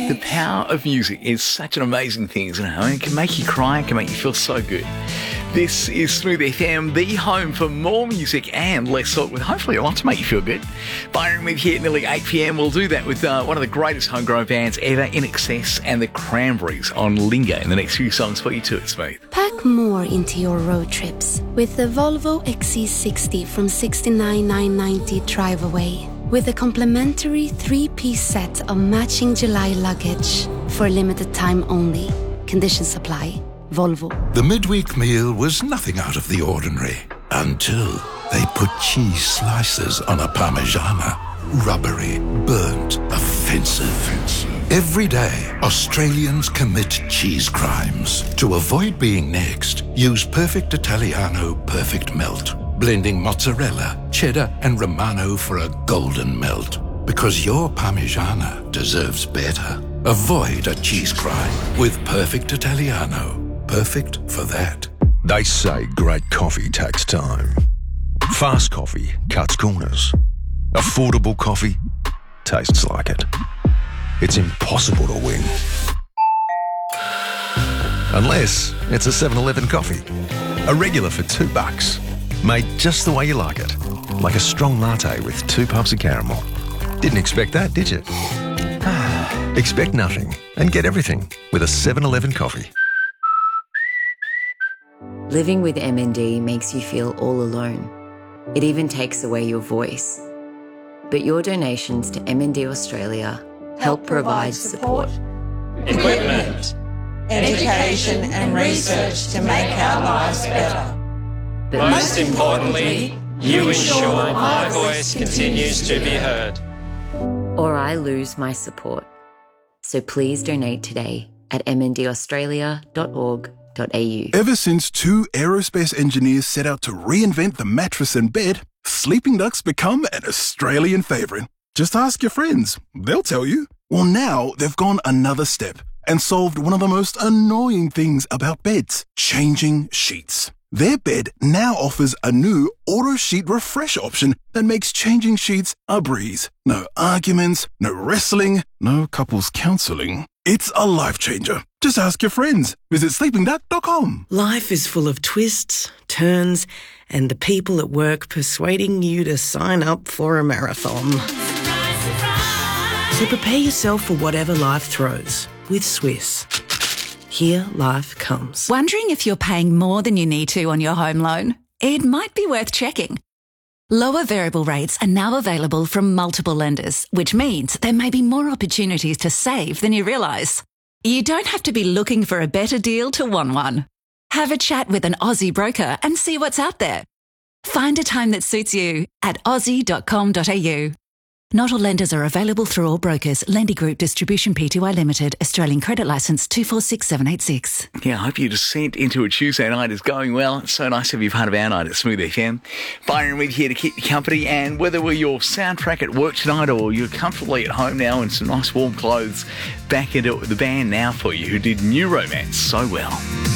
The power of music is such an amazing thing, isn't it? It can make you cry, it can make you feel so good. This is Smooth FM, the home for more music and less talk, with hopefully a lot to make you feel good. Byron with here at nearly 8 p.m. We'll do that with one of the greatest homegrown bands ever, In Excess and the Cranberries on Linger in the next few songs for you too at Smooth. Pack more into your road trips with the Volvo XC60 from $69,990 drive away, with a complimentary 3-piece set of matching July luggage for a limited time only. Conditions apply. Volvo. The midweek meal was nothing out of the ordinary until they put cheese slices on a Parmigiana. Rubbery, burnt, offensive. Every day, Australians commit cheese crimes. To avoid being next, use Perfect Italiano Perfect Melt, blending mozzarella, cheddar and Romano for a golden melt. Because your Parmigiana deserves better. Avoid a cheese crime with Perfect Italiano. Perfect for that. They say great coffee takes time. Fast coffee cuts corners. Affordable coffee tastes like it. It's impossible to win. Unless it's a 7-Eleven coffee. A regular for $2. Made just the way you like it. Like a strong latte with 2 puffs of caramel. Didn't expect that, did you? Expect nothing and get everything with a 7-Eleven coffee. Living with MND makes you feel all alone. It even takes away your voice. But your donations to MND Australia help provide support, equipment, education and research to make our lives better. But most importantly, you ensure my voice continues to be heard. or I lose my support. So please donate today at mndaustralia.org.au. Ever since 2 aerospace engineers set out to reinvent the mattress and bed, Sleeping Duck's become an Australian favourite. Just ask your friends. They'll tell you. Well, now they've gone another step and solved one of the most annoying things about beds, changing sheets. Their bed now offers a new auto sheet refresh option that makes changing sheets a breeze. No arguments, no wrestling, no couples counselling. It's a life changer. Just ask your friends. Visit sleepingduck.com. Life is full of twists, turns, and the people at work persuading you to sign up for a marathon. So prepare yourself for whatever life throws with Swiss. Here life comes. Wondering if you're paying more than you need to on your home loan? It might be worth checking. Lower variable rates are now available from multiple lenders, which means there may be more opportunities to save than you realise. You don't have to be looking for a better deal to want one. Have a chat with an Aussie broker and see what's out there. Find a time that suits you at aussie.com.au. Not all lenders are available through all brokers. Lending Group Distribution Pty Limited. Australian Credit Licence 246786. Yeah, I hope your descent into a Tuesday night is going well. It's so nice to be part of our night at Smooth FM. Byron Reid here to keep you company, and whether we're your soundtrack at work tonight or you're comfortably at home now in some nice warm clothes, back into the band now for you who did New Romance so well.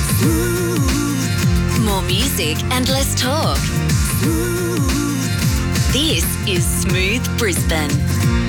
More music and less talk. This is Smooth Brisbane.